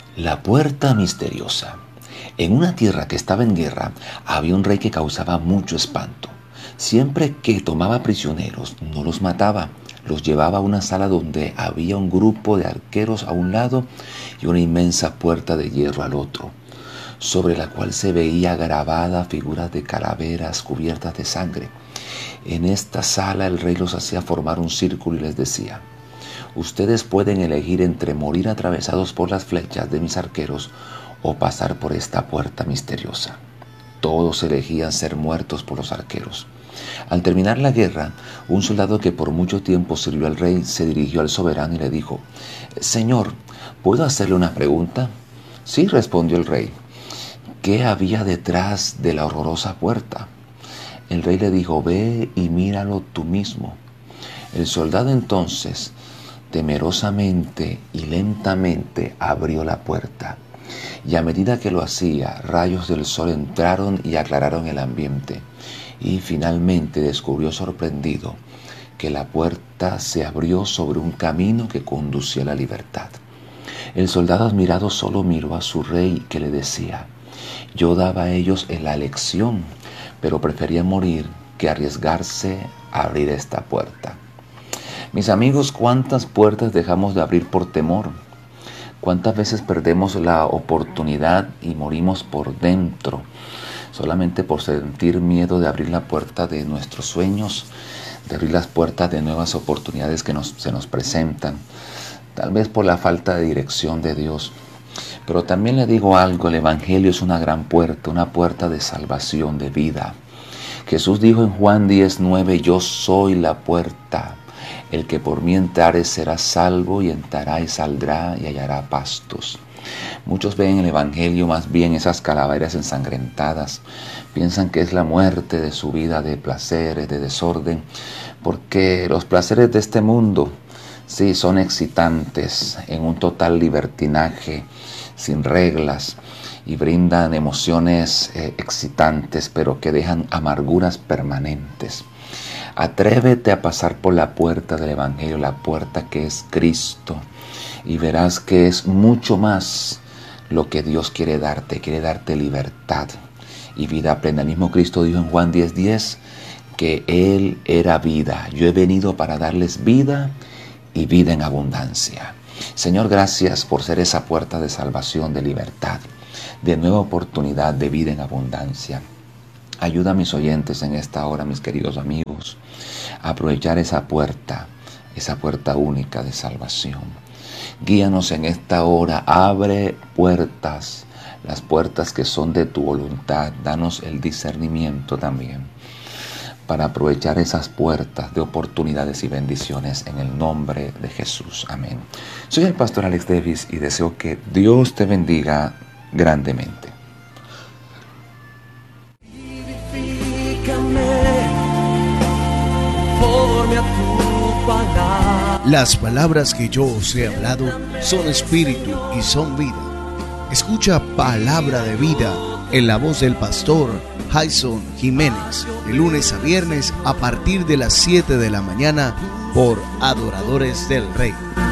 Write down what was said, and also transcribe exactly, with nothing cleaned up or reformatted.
La puerta misteriosa. En una tierra que estaba en guerra, había un rey que causaba mucho espanto. Siempre que tomaba prisioneros, no los mataba, los llevaba a una sala donde había un grupo de arqueros a un lado y una inmensa puerta de hierro al otro, sobre la cual se veía grabada figuras de calaveras cubiertas de sangre. En esta sala el rey los hacía formar un círculo y les decía: ustedes pueden elegir entre morir atravesados por las flechas de mis arqueros o pasar por esta puerta misteriosa. Todos elegían ser muertos por los arqueros. Al terminar la guerra, un soldado que por mucho tiempo sirvió al rey se dirigió al soberano y le dijo: Señor, ¿puedo hacerle una pregunta? Sí, respondió el rey. ¿Qué había detrás de la horrorosa puerta? El rey le dijo: ve y míralo tú mismo. El soldado entonces, temerosamente y lentamente, abrió la puerta. Y a medida que lo hacía, rayos del sol entraron y aclararon el ambiente. Y finalmente descubrió sorprendido que la puerta se abrió sobre un camino que conducía a la libertad. El soldado admirado solo miró a su rey, que le decía: yo daba a ellos la elección, pero prefería morir que arriesgarse a abrir esta puerta. Mis amigos, ¿cuántas puertas dejamos de abrir por temor? ¿Cuántas veces perdemos la oportunidad y morimos por dentro, solamente por sentir miedo de abrir la puerta de nuestros sueños, de abrir las puertas de nuevas oportunidades que nos, se nos presentan, tal vez por la falta de dirección de Dios? Pero también le digo algo: el Evangelio es una gran puerta, una puerta de salvación, de vida. Jesús dijo en Juan diez nueve: yo soy la puerta. El que por mí entrare será salvo, y entrará y saldrá y hallará pastos. Muchos ven en el Evangelio más bien esas calaveras ensangrentadas. Piensan que es la muerte de su vida de placeres, de desorden, porque los placeres de este mundo, sí, son excitantes, en un total libertinaje, sin reglas, y brindan emociones eh, excitantes, pero que dejan amarguras permanentes. Atrévete a pasar por la puerta del Evangelio, la puerta que es Cristo, y verás que es mucho más lo que Dios quiere darte. Quiere darte libertad y vida plena. El mismo Cristo dijo en Juan diez diez que Él era vida. Yo he venido para darles vida y vida en abundancia. Señor, gracias por ser esa puerta de salvación, de libertad, de nueva oportunidad, de vida en abundancia. Ayuda a mis oyentes en esta hora, mis queridos amigos, a aprovechar esa puerta, esa puerta única de salvación. Guíanos en esta hora, abre puertas, las puertas que son de tu voluntad. Danos el discernimiento también para aprovechar esas puertas de oportunidades y bendiciones en el nombre de Jesús. Amén. Soy el pastor Alex Davis y deseo que Dios te bendiga grandemente. Las palabras que yo os he hablado son espíritu y son vida. Escucha Palabra de Vida en la voz del pastor Jason Jiménez, de lunes a viernes a partir de las siete de la mañana por Adoradores del Rey.